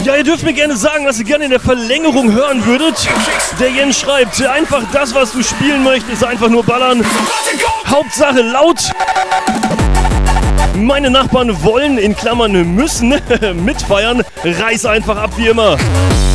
Ja, ihr dürft mir gerne sagen, was ihr gerne in der Verlängerung hören würdet. Der Jens schreibt, einfach das, was du spielen möchtest, einfach nur ballern. Hauptsache laut. Meine Nachbarn wollen, in Klammern müssen, mitfeiern. Reiß einfach ab wie immer.